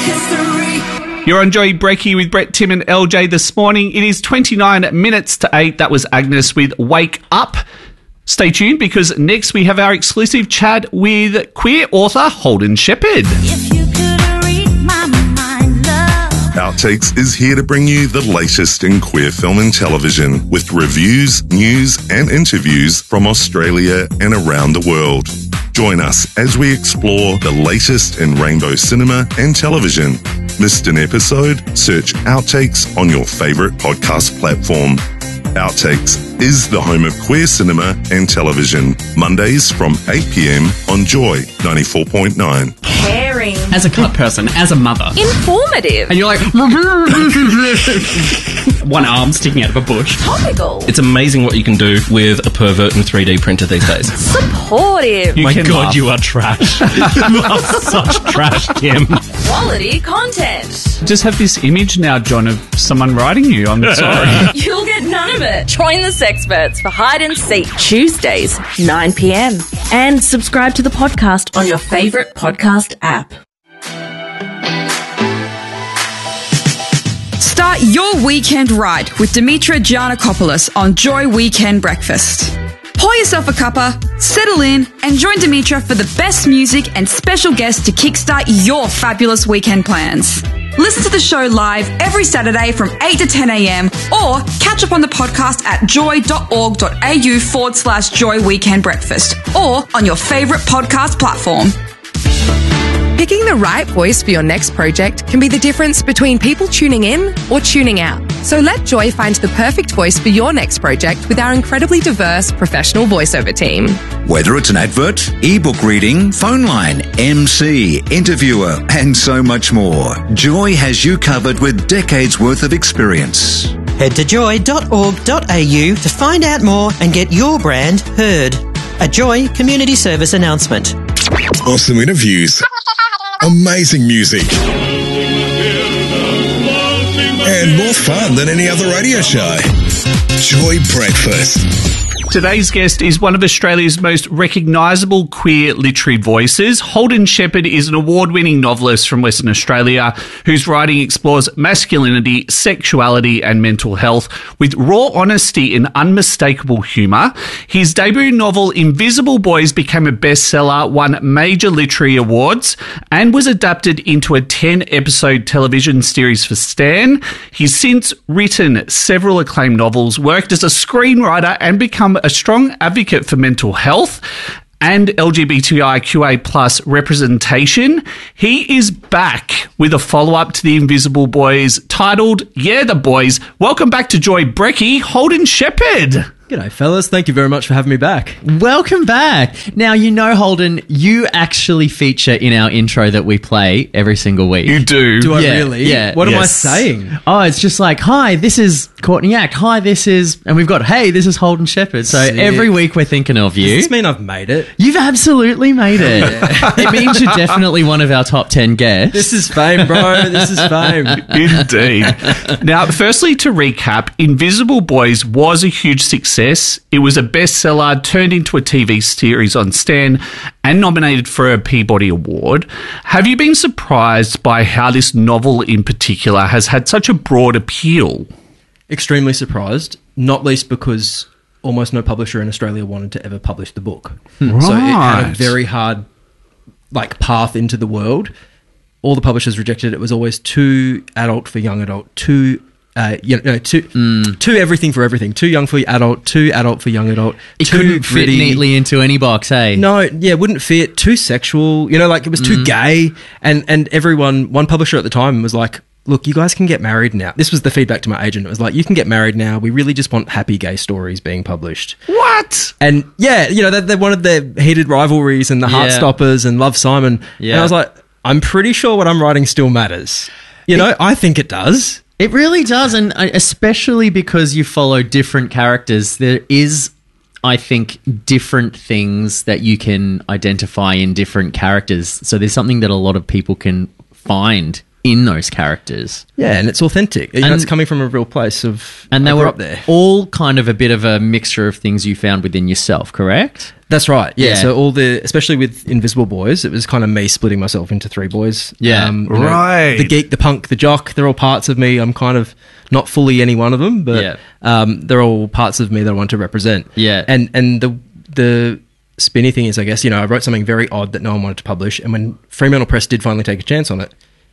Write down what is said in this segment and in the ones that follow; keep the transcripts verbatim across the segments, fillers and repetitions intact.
history. You're on Joy Breaky with Brett, Tim and L J this morning. It is twenty-nine minutes to eight. That was Agnes with Wake Up. Stay tuned because next we have our exclusive chat with queer author Holden Shepherd. If you could read my mind, love. Outtakes is here to bring you the latest in queer film and television with reviews, news and interviews from Australia and around the world. Join us as we explore the latest in rainbow cinema and television. Missed an episode? Search Outtakes on your favourite podcast platform. Outtakes is the home of queer cinema and television. Mondays from eight p.m. on Joy ninety-four point nine. Caring. As a cut person, as a mother. Informative. And you're like, one arm sticking out of a bush. Topical. It's amazing what you can do with a pervert and three D printer these days. Supportive. You My can God, laugh. you are trash. You are such trash, Kim. Quality content. Just have this image now, John, of someone writing you. I'm sorry. You'll get none of it. Join the Sexperts for Hide and Seek Tuesdays, nine p.m. And subscribe to the podcast on your favourite podcast app. Start your weekend right with Dimitra Giannakopoulos on Joy Weekend Breakfast. Pour yourself a cuppa, settle in, and join Dimitra for the best music and special guests to kickstart your fabulous weekend plans. Listen to the show live every Saturday from eight to ten a.m. or catch up on the podcast at joy.org.au forward slash Joy Weekend Breakfast or on your favourite podcast platform. Picking the right voice for your next project can be the difference between people tuning in or tuning out. So let Joy find the perfect voice for your next project with our incredibly diverse professional voiceover team. Whether it's an advert, ebook reading, phone line, M C, interviewer, and so much more, Joy has you covered with decades worth of experience. Head to joy dot org dot a u to find out more and get your brand heard. A Joy Community Service announcement. Awesome interviews. Amazing music. And more fun than any other radio show. Joy Breakfast. Today's guest is one of Australia's most recognisable queer literary voices. Holden Shepherd is an award-winning novelist from Western Australia whose writing explores masculinity, sexuality and mental health with raw honesty and unmistakable humour. His debut novel Invisible Boys became a bestseller, won major literary awards and was adapted into a ten-episode television series for Stan. He's since written several acclaimed novels, worked as a screenwriter and become a strong advocate for mental health and L G B T I Q A plus representation. He is back with a follow-up to The Invisible Boys titled Yeah, the Boys. Welcome back to Joy Brecky, Holden Shepherd. G'day, fellas. Thank you very much for having me back. Welcome back. Now, you know, Holden, you actually feature in our intro that we play every single week. You do. Do I Yeah, really? yeah. What am I Yes. saying? Oh, it's just like, hi, this is Courtney Act. Hi, this is... And we've got, hey, this is Holden Shepherd. So Sick. every week we're thinking of you. Does this mean I've made it? You've absolutely made it. It means you're definitely one of our top ten guests. This is fame, bro. This is fame. Indeed. Now, firstly, to recap, Invisible Boys was a huge success. It was a bestseller, turned into a T V series on Stan, and nominated for a Peabody Award. Have you been surprised by how this novel in particular has had such a broad appeal? Extremely surprised, not least because almost no publisher in Australia wanted to ever publish the book. Right. So it had a very hard like path into the world. All the publishers rejected it. It was always too adult for young adult, too Uh, you know, too, Mm. too everything for everything. Too young for adult, too adult for young adult. It too couldn't fit gritty. neatly into any box, hey? No, yeah, it wouldn't fit. Too sexual. You know, like it was too Mm. gay. And, and everyone, one publisher at the time was like, look, you guys can get married now. This was the feedback to my agent. It was like, you can get married now. We really just want happy gay stories being published. What? And yeah, you know, they, they wanted their heated rivalries and the Yeah. Heartstoppers and Love Simon. Yeah. And I was like, I'm pretty sure what I'm writing still matters. You know, I think it does. It really does, and uh, especially because you follow different characters, there is, I think, different things that you can identify in different characters. So there's something that a lot of people can find in those characters. Yeah, and it's authentic. You know, And- it's coming from a real place of. And I they grew were up there. all kind of a bit of a mixture of things you found within yourself, correct? That's right. Yeah. Yeah. So all the, especially with Invisible Boys, it was kind of me splitting myself into three boys. Yeah. you know, Right. the geek, the punk, the jock. They're all parts of me. I'm kind of not fully any one of them, but Yeah. um, they're all parts of me that I want to represent. Yeah. And and the the spinny thing is, I guess, you know, I wrote something very odd that no one wanted to publish, and when Fremantle Press did finally take a chance on it,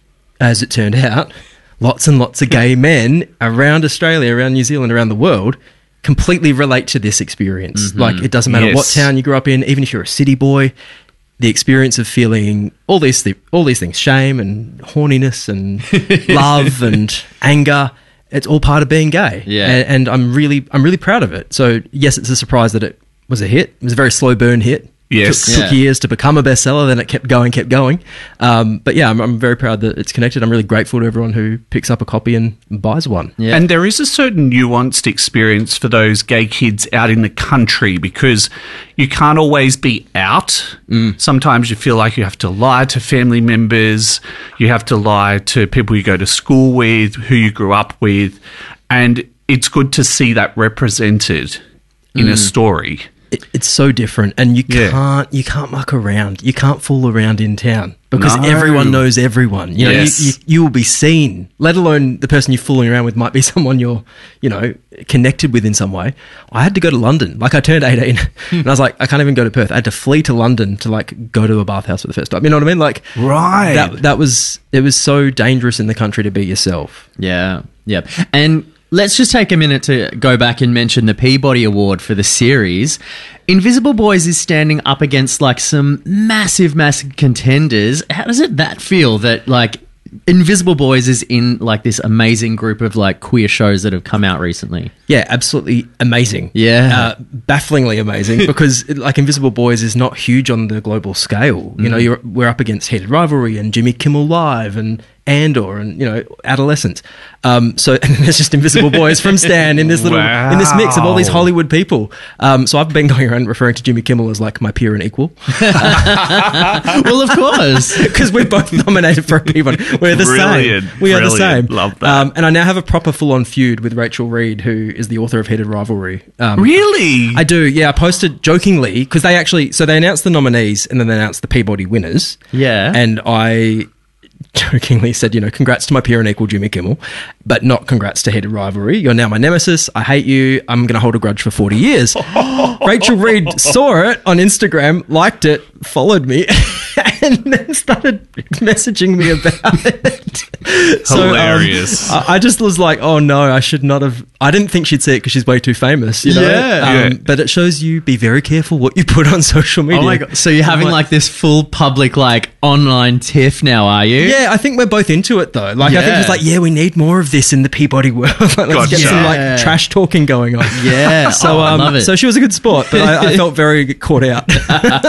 as it turned out, lots and lots of gay men around Australia, around New Zealand, around the world completely relate to this experience. Like, it doesn't matter Yes. what town you grew up in, even if you're a city boy, the experience of feeling all these th- all these things, shame and horniness and love and anger, it's all part of being gay. Yeah. And, and I'm really I'm really proud of it. So yes, it's a surprise that it was a hit. It was a very slow burn hit. Yes. Took, took Yeah. years to become a bestseller, then it kept going, kept going. Um, but yeah, I'm, I'm very proud that it's connected. I'm really grateful to everyone who picks up a copy and buys one. Yeah. And there is a certain nuanced experience for those gay kids out in the country because you can't always be out. Sometimes you feel like you have to lie to family members, you have to lie to people you go to school with, who you grew up with, and it's good to see that represented in a story. It, it's so different, and you Yeah. can't you can't muck around. You can't fool around in town because No. everyone knows everyone. You know, Yes. you, you, you will be seen. Let alone the person you're fooling around with might be someone you're, you know, connected with in some way. I had to go to London. Like, I turned eighteen, and I was like, I can't even go to Perth. I had to flee to London to like go to a bathhouse for the first time. You know what I mean? Like, Right. That that was it was so dangerous in the country to be yourself. Yeah, yeah. And let's just take a minute to go back and mention the Peabody Award for the series. Invisible Boys is standing up against like some massive, massive contenders. How does it that feel that like Invisible Boys is in like this amazing group of like queer shows that have come out recently? Yeah, absolutely amazing. Yeah. Uh, bafflingly amazing because like Invisible Boys is not huge on the global scale. You know, you're, we're up against Heated Rivalry and Jimmy Kimmel Live and Andor and, you know, Adolescents. Um, so and there's just Invisible Boys from Stan in this little in this mix of all these Wow. Hollywood people. Um, so I've been going around referring to Jimmy Kimmel as like my peer and equal Well, of course. because we're both nominated for a Peabody. We're the Brilliant, same. We are the brilliant. same. Love that. Um, and I now have a proper full-on feud with Rachel Reed, who is the author of Heated Rivalry. Um, Really? I do, yeah. I posted jokingly because they actually, so they announced the nominees and then they announced the Peabody winners. Yeah. And I jokingly said, you know, congrats to my peer and equal Jimmy Kimmel, but not congrats to Heated Rivalry. You're now my nemesis. I hate you. I'm going to hold a grudge for forty years. Rachel Reed saw it on Instagram, liked it, followed me, and then started messaging me about it. So, um, Hilarious. I, I just was like, oh no, I should not have. I didn't think she'd see it because she's way too famous, you know? Yeah. Um, Yeah. But it shows you be very careful what you put on social media. Oh my god! So you're having I'm like this full public like online tiff now, are you? Yeah, I think we're both into it though. Like, I think Yeah. it's like, yeah, we need more of this in the Peabody world. Like, let's Gotcha. get some Yeah. like trash talking going on. Yeah. So, Oh, I um, love it. so she was a good sport, but I, I felt very caught out.